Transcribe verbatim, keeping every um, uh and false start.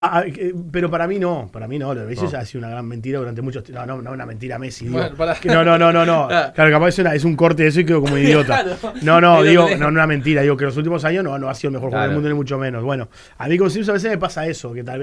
Ah, eh, pero para mí no, para mí no, lo de Messi no. Ha sido una gran mentira durante muchos no, no, no una mentira Messi, digo, bueno, para... no, no, no, no, no, claro, claro capaz es, una, es un corte de eso y quedo como idiota. Claro. No, no, digo, no, no una mentira, digo que los últimos años no, no ha sido el mejor claro. jugador del mundo ni mucho menos. Bueno, a mí con Simpson a veces me pasa eso, que tal vez